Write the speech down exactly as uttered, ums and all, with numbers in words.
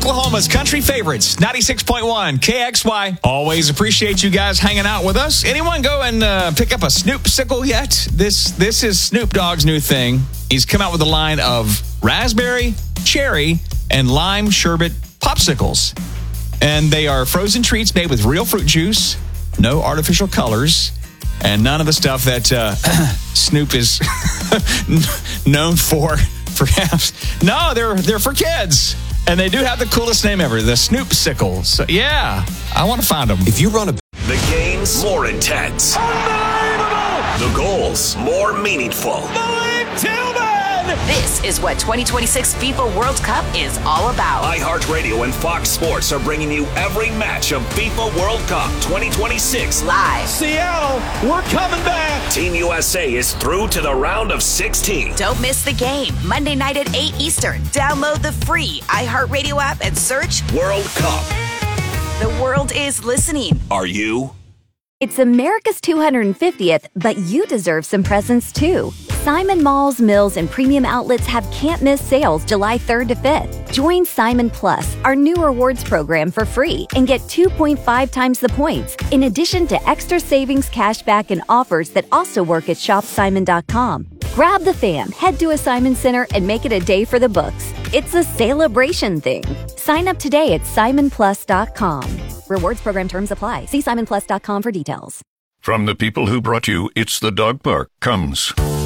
Oklahoma's country favorites, ninety-six point one K X Y. Always appreciate you guys hanging out with us. Anyone go and uh, pick up a Snoop-sicle yet? This this is Snoop Dogg's new thing. He's come out with a line of raspberry, cherry, and lime sherbet popsicles. And they are frozen treats made with real fruit juice, no artificial colors, and none of the stuff that uh, Snoop is known for, perhaps. No, they're they're for kids. And they do have the coolest name ever, the Snoop-sicle. So, yeah, I want to find them. If you run a... The game's more intense. Unbelievable! The goals more meaningful. Malik Tillman! This is what twenty twenty-six FIFA World Cup is all about. iHeartRadio and Fox Sports are bringing you every match of FIFA World Cup twenty twenty-six. Live. Seattle, we're coming back. Team U S A is through to the round of sixteen. Don't miss the game. Monday night at eight Eastern. Download the free iHeartRadio app and search World Cup. The world is listening. Are you? It's America's two hundred fiftieth, but you deserve some presents too. Simon Malls, Mills, and Premium Outlets have can't-miss sales July third to fifth. Join Simon Plus, our new rewards program, for free and get two point five times the points, in addition to extra savings, cashback, and offers that also work at shop simon dot com. Grab the fam, head to a Simon Center, and make it a day for the books. It's a celebration thing. Sign up today at simon plus dot com. Rewards program terms apply. See simon plus dot com for details. From the people who brought you It's the Dog Park comes